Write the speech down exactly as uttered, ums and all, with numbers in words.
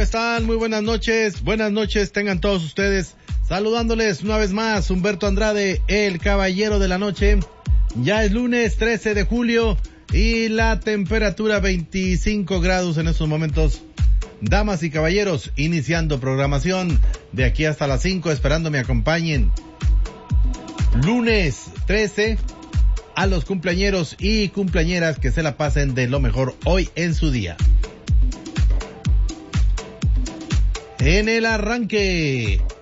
están? Muy buenas noches. Buenas noches tengan todos ustedes. Saludándoles una vez más, Humberto Andrade, el caballero de la noche. Ya es lunes trece de julio y la temperatura veinticinco grados en estos momentos. Damas y caballeros, iniciando programación de aquí hasta las cinco, esperando me acompañen. Lunes trece, a los cumpleañeros y cumpleañeras que se la pasen de lo mejor hoy en su día. En el arranque,